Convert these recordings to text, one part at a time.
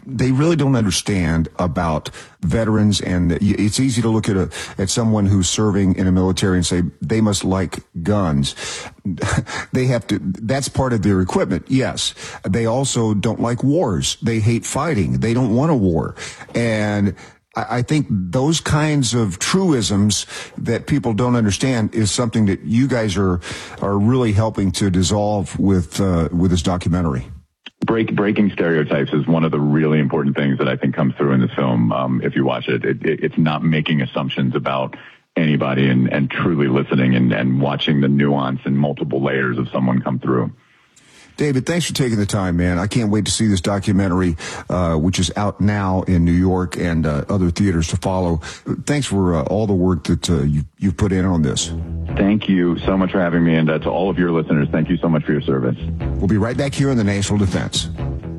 they really don't understand about veterans, and it's easy to look at someone who's serving in a military and say they must like guns. They have to, that's part of their equipment. Yes. They also don't like wars. They hate fighting. They don't want a war. And I think those kinds of truisms that people don't understand is something that you guys are really helping to dissolve with this documentary. Breaking stereotypes is one of the really important things that I think comes through in this film. If you watch it, it's not making assumptions about anybody and truly listening and watching the nuance and multiple layers of someone come through. David, thanks for taking the time, man. I can't wait to see this documentary, which is out now in New York and other theaters to follow. Thanks for all the work that you've put in on this. Thank you so much for having me, and to all of your listeners, thank you so much for your service. We'll be right back here on the National Defense.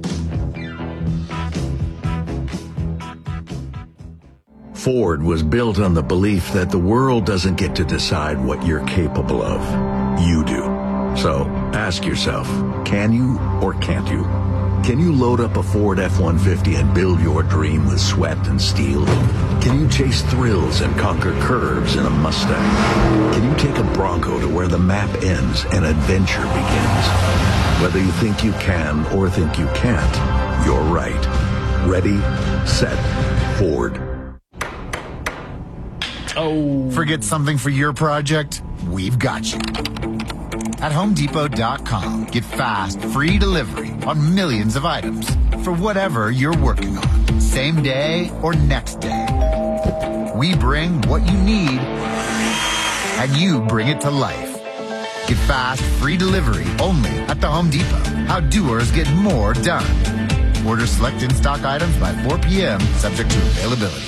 Ford was built on the belief that the world doesn't get to decide what you're capable of. You do. So ask yourself, can you or can't you? Can you load up a Ford F-150 and build your dream with sweat and steel? Can you chase thrills and conquer curves in a Mustang? Can you take a Bronco to where the map ends and adventure begins? Whether you think you can or think you can't, you're right. Ready, set, Ford. Oh. Forget something for your project? We've got you. At HomeDepot.com, get fast, free delivery on millions of items for whatever you're working on, same day or next day. We bring what you need, and you bring it to life. Get fast, free delivery only at the Home Depot. How doers get more done. Order select in-stock items by 4 p.m., subject to availability.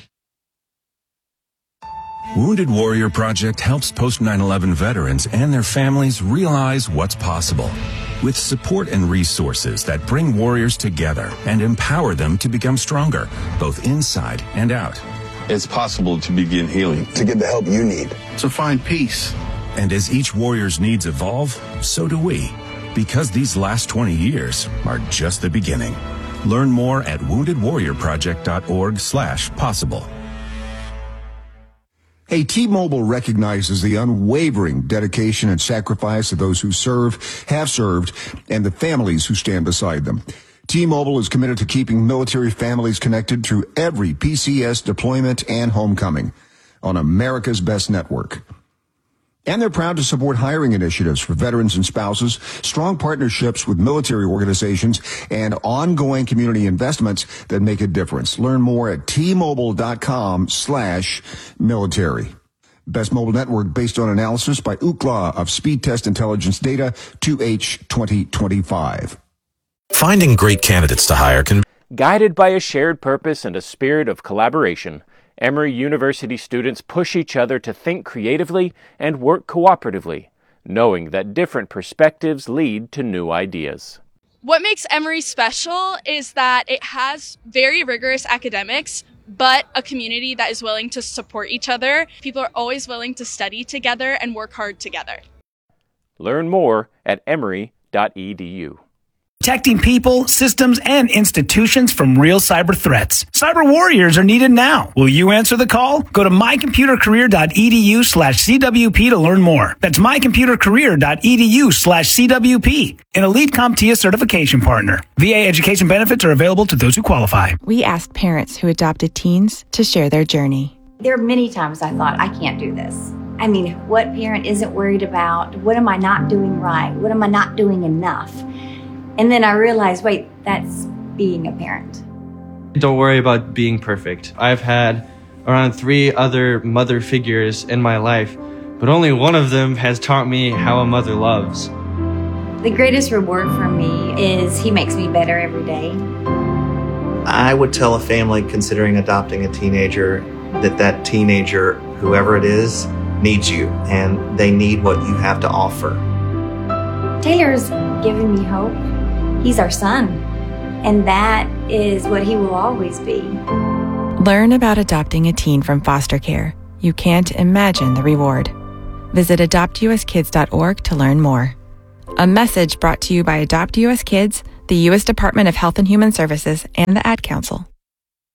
Wounded Warrior Project helps post-9/11 veterans and their families realize what's possible. With support and resources that bring warriors together and empower them to become stronger, both inside and out. It's possible to begin healing, to get the help you need, to find peace. And as each warrior's needs evolve, so do we. Because these last 20 years are just the beginning. Learn more at woundedwarriorproject.org/possible. Hey, T-Mobile recognizes the unwavering dedication and sacrifice of those who serve, have served, and the families who stand beside them. T-Mobile is committed to keeping military families connected through every PCS deployment and homecoming on America's best network. And they're proud to support hiring initiatives for veterans and spouses, strong partnerships with military organizations, and ongoing community investments that make a difference. Learn more at T-Mobile.com/military. Best mobile network based on analysis by Ookla of Speed Test Intelligence Data 2H 2025. Finding great candidates to hire can... Guided by a shared purpose and a spirit of collaboration, Emory University students push each other to think creatively and work cooperatively, knowing that different perspectives lead to new ideas. What makes Emory special is that it has very rigorous academics, but a community that is willing to support each other. People are always willing to study together and work hard together. Learn more at emory.edu. Protecting people, systems, and institutions from real cyber threats. Cyber warriors are needed now. Will you answer the call? Go to mycomputercareer.edu/CWP to learn more. That's mycomputercareer.edu/CWP. An elite CompTIA certification partner. VA education benefits are available to those who qualify. We asked parents who adopted teens to share their journey. There are many times I thought, I can't do this. I mean, what parent isn't worried about? What am I not doing right? What am I not doing enough? And then I realized, wait, that's being a parent. Don't worry about being perfect. I've had around 3 other mother figures in my life, but only one of them has taught me how a mother loves. The greatest reward for me is he makes me better every day. I would tell a family considering adopting a teenager that teenager, whoever it is, needs you, and they need what you have to offer. Taylor's given me hope. He's our son, and that is what he will always be. Learn about adopting a teen from foster care. You can't imagine the reward. Visit adoptuskids.org to learn more. A message brought to you by Adopt US Kids, the U.S. Department of Health and Human Services, and the Ad Council.